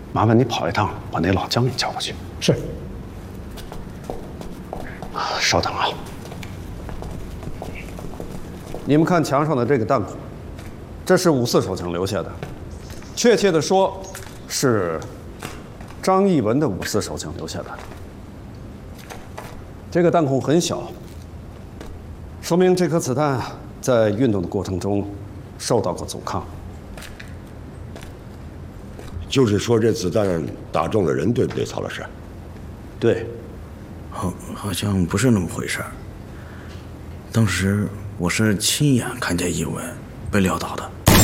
麻烦你跑一趟，把那老姜给叫过去。 是。 稍等啊。你们看墙上的这个弹孔，这是54手枪留下的，确切的说，是张艺文的54手枪留下的。这个弹孔很小，说明这颗子弹在运动的过程中受到过阻抗。 就是说，这子弹打中了人，对不对，曹老师？ 对。 好像不是那么回事儿。当时我是亲眼看见一文被撂倒的。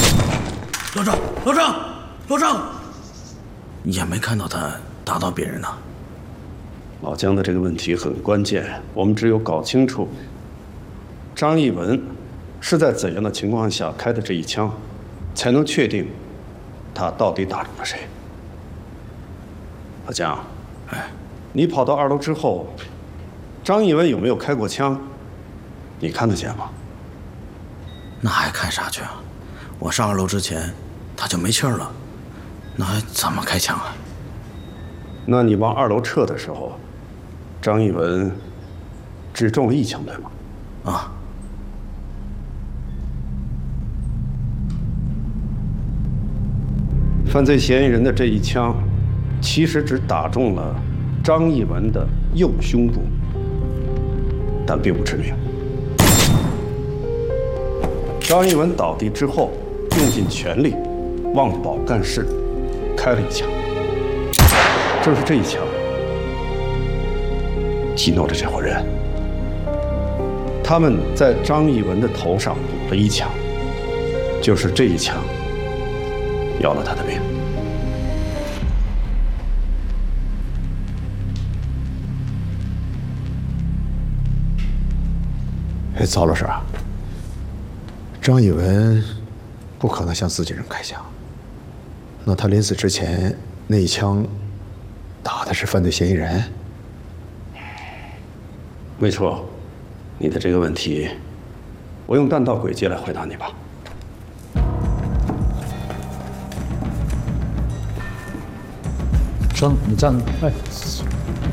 老郑，也没看到他打到别人呢。 老姜的这个问题很关键，我们只有搞清楚张艺文是在怎样的情况下开的这一枪，才能确定他到底打中了谁。老姜，你跑到2楼之后，张艺文有没有开过枪？你看得见吗？ 那还看啥去啊？我上2楼之前他就没气儿了，那还怎么开枪啊？ 那你往2楼撤的时候，张艺文只中了1枪，对吗？ 啊。 犯罪嫌疑人的这一枪，其实只打中了张艺文的右胸部，但并不致命。张艺文倒地之后，用尽全力往保干室开了1枪，正是这一枪激怒了这伙人，他们在张艺文的头上补了1枪，就是这一枪要了他的命。 曹老师啊，张艺文不可能向自己人开枪，那他临死之前那一枪打的是犯罪嫌疑人？ 没错，你的这个问题，我用弹道轨迹来回答你吧。 生，你站。哎。